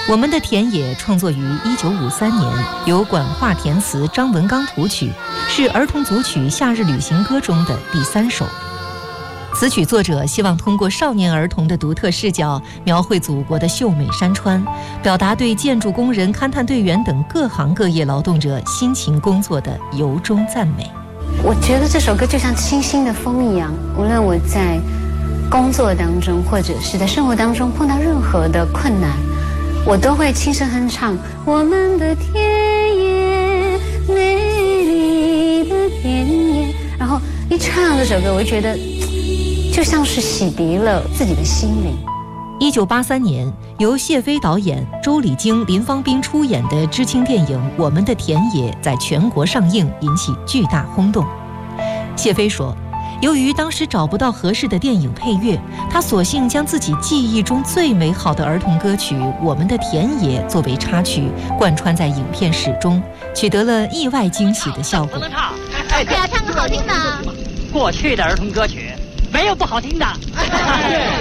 我们的田野创作于1953年，由管化填词，张文刚谱曲，是儿童组曲《夏日旅行歌》中的第3首。此曲作者希望通过少年儿童的独特视角，描绘祖国的秀美山川，表达对建筑工人、勘探队员等各行各业劳动者辛勤工作的由衷赞美。 我觉得这首歌就像清新的风一样，无论我在工作当中或者是在生活当中碰到任何的困难，我都会轻声哼唱我们的田野，美丽的田野，然后一唱这首歌，我就觉得就像是洗涤了自己的心灵。 1983年，由谢飞导演、周礼京、林芳斌出演的知青电影《我们的田野》在全国上映，引起巨大轰动。谢飞说，由于当时找不到合适的电影配乐，他索性将自己记忆中最美好的儿童歌曲《我们的田野》作为插曲，贯穿在影片始终，取得了意外惊喜的效果。 能唱，对呀，唱个好听的。过去的儿童歌曲没有不好听的。